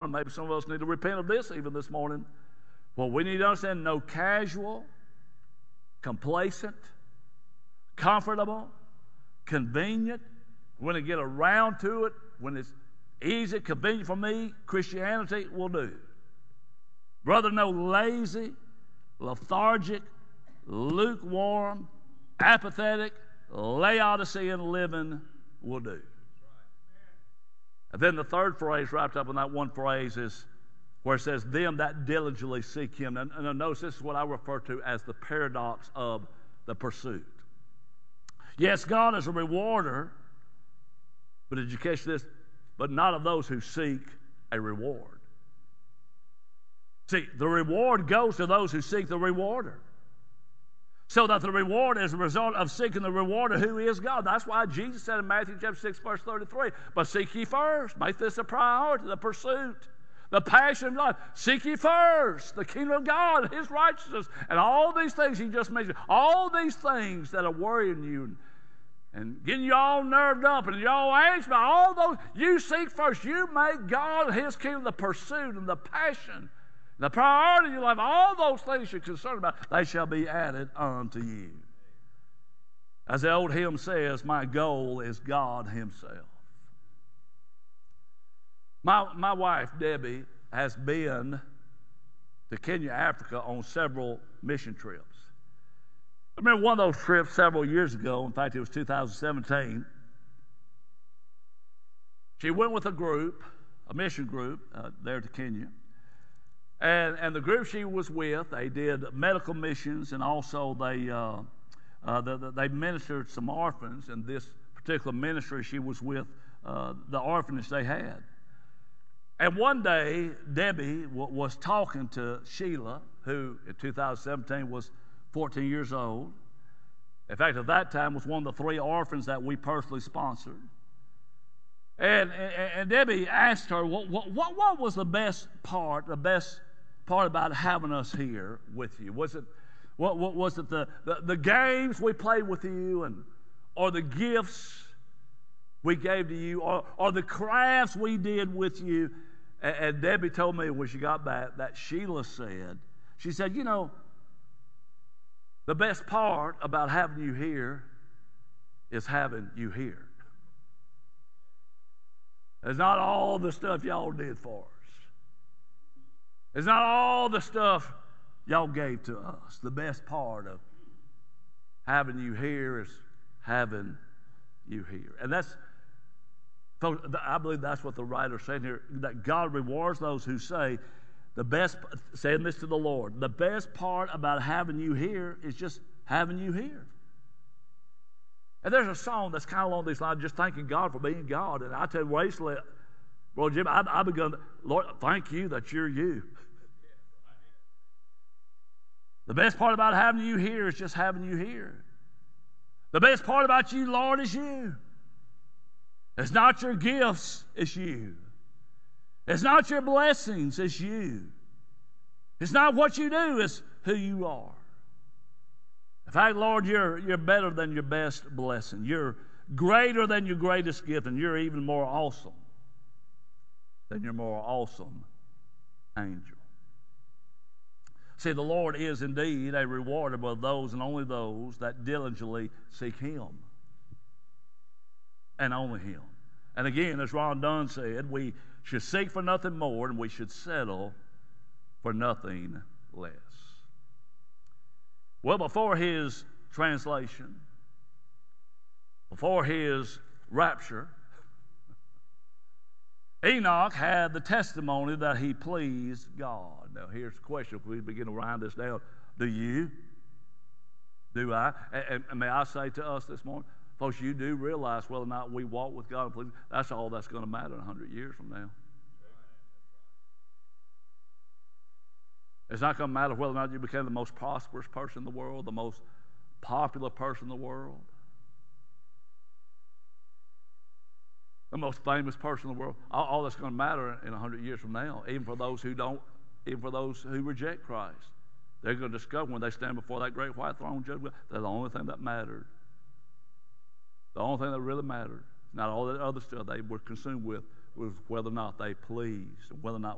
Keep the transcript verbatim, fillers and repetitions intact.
and maybe some of us need to repent of this even this morning. Well, we need to understand no casual, complacent, comfortable, convenient, when I get around to it, when it's easy, convenient for me, Christianity will do. Brother, no lazy, lethargic, lukewarm, apathetic, Laodicean living will do. And then the third phrase wrapped up in that one phrase is where it says, them that diligently seek him. And, and notice this is what I refer to as the paradox of the pursuit. Yes, God is a rewarder, but did you catch this? But not of those who seek a reward. See, the reward goes to those who seek the rewarder. So that the reward is a result of seeking the rewarder who is God. That's why Jesus said in Matthew chapter six, verse thirty-three, but seek ye first. Make this a priority, the pursuit, the passion of life. Seek ye first the kingdom of God, his righteousness, and all these things he just mentioned. All these things that are worrying you and, and getting you all nerved up and you all anxious about all those, you seek first. You make God and his kingdom the pursuit and the passion, the priority of your life. All those things you're concerned about, they shall be added unto you. As the old hymn says, my goal is God himself. My, my wife, Debbie, has been to Kenya, Africa on several mission trips. I remember one of those trips several years ago. In fact, it was two thousand seventeen. She went with a group, a mission group, uh, there to Kenya. And, and the group she was with, they did medical missions, and also they uh, uh, the, the, they ministered some orphans. And this particular ministry she was with, uh, the orphanage they had. And one day, Debbie w- was talking to Sheila, who in two thousand seventeen was fourteen years old. In fact, at that time was one of the three orphans that we personally sponsored. And, and, and Debbie asked her, what, what, what was the best part, the best part about having us here with you? Was it what, what was it the, the, the games we played with you, and or the gifts we gave to you, or, or the crafts we did with you? And, and Debbie told me when she got back that Sheila said, she said, you know, the best part about having you here is having you here. It's not all the stuff y'all did for us. It's not all the stuff y'all gave to us. The best part of having you here is having you here. And that's, folks, I believe that's what the writer's saying here, that God rewards those who say, the best, saying this to the Lord, the best part about having you here is just having you here. And there's a song that's kind of along these lines, just thanking God for being God. And I tell you, recently, Brother Jim, I, I begun, Lord, thank you that you're you. The best part about having you here is just having you here. The best part about you, Lord, is you. It's not your gifts, it's you. It's not your blessings, it's you. It's not what you do, it's who you are. In fact, Lord, you're, you're better than your best blessing. You're greater than your greatest gift, and you're even more awesome than your more awesome angel. See, the Lord is indeed a rewarder of those and only those that diligently seek him. And only him. And again, as Ron Dunn said, we should seek for nothing more, and we should settle for nothing less. Well, before his translation, before his rapture, Enoch had the testimony that he pleased God. Now, here's the question. If we begin to wind this down, do you? Do I? And, and may I say to us this morning, folks, you do realize whether or not we walk with God and please, that's all that's going to matter in a hundred years from now. It's not going to matter whether or not you became the most prosperous person in the world, the most popular person in the world, the most famous person in the world. All, all that's going to matter in a hundred years from now, even for those who don't, even for those who reject Christ. They're going to discover when they stand before that great white throne judgment, they're the only thing that mattered. The only thing that really mattered, not all that other stuff they were consumed with, was whether or not they pleased, and whether or not